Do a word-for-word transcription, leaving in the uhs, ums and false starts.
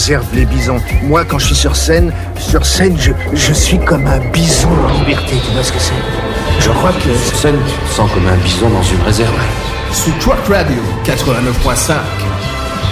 préserve les bisons. Moi, quand je suis sur scène, sur scène, je, je suis comme un bison en liberté. Tu vois ce que c'est? Je crois que... Sur scène, tu te sens comme un bison dans une réserve. Sous Truck Radio quatre-vingt-neuf point cinq.